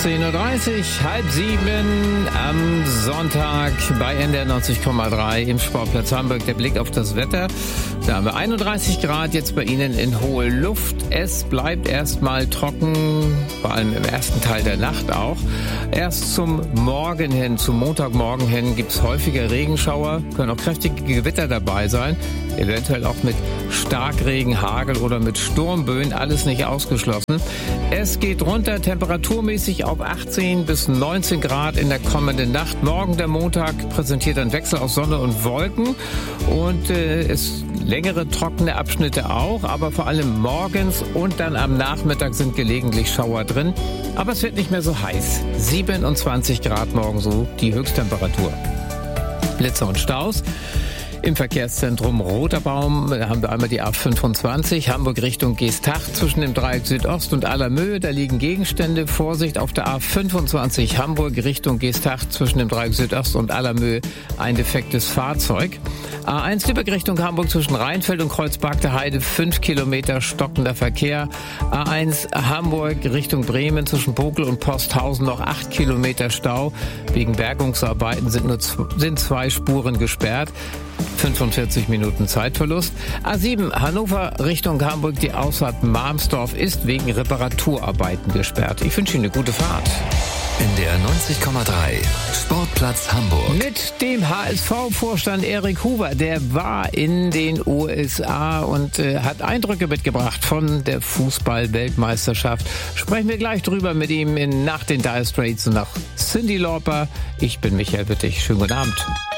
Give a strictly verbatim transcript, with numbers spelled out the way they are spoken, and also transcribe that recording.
zehn Uhr dreißig, halb sieben am Sonntag bei N D R neunzig Komma drei im Sportplatz Hamburg. Der Blick auf das Wetter. Da haben wir einunddreißig Grad jetzt bei Ihnen in hohe Luft. Es bleibt erstmal trocken, vor allem im ersten Teil der Nacht auch. Erst zum Morgen hin, zum Montagmorgen hin gibt es häufiger Regenschauer, können auch kräftige Gewitter dabei sein. Eventuell auch mit Starkregen, Hagel oder mit Sturmböen, alles nicht ausgeschlossen. Es geht runter temperaturmäßig auf achtzehn bis neunzehn Grad in der kommenden Nacht. Morgen der Montag präsentiert ein Wechsel aus Sonne und Wolken und äh, es längere trockene Abschnitte auch, aber vor allem morgens und dann am Nachmittag sind gelegentlich Schauer drin. Aber es wird nicht mehr so heiß. siebenundzwanzig Grad morgen so die Höchsttemperatur. Blitze und Staus. Im Verkehrszentrum Roter Baum haben wir einmal die A fünfundzwanzig, Hamburg Richtung Geesthacht zwischen dem Dreieck Südost und Allermöhe. Da liegen Gegenstände. Vorsicht auf der A fünfundzwanzig, Hamburg Richtung Geesthacht zwischen dem Dreieck Südost und Allermöhe. Ein defektes Fahrzeug. A eins Lübeck Richtung Hamburg zwischen Rheinfeld und Kreuzberg der Heide, fünf Kilometer stockender Verkehr. A eins Hamburg Richtung Bremen zwischen Bokel und Posthausen noch acht Kilometer Stau. Wegen Bergungsarbeiten sind nur z- sind zwei Spuren gesperrt. fünfundvierzig Minuten Zeitverlust. A sieben Hannover Richtung Hamburg, die Ausfahrt Marmsdorf ist wegen Reparaturarbeiten gesperrt. Ich wünsche Ihnen eine gute Fahrt. N D R neunzig Komma drei Sportplatz Hamburg. Mit dem H S V-Vorstand Erik Huber, der war in den U S A und äh, hat Eindrücke mitgebracht von der Fußball-Weltmeisterschaft. Sprechen wir gleich drüber mit ihm in, nach den Dire Straits und nach Cyndi Lauper. Ich bin Michael Wittig. Schönen guten Abend.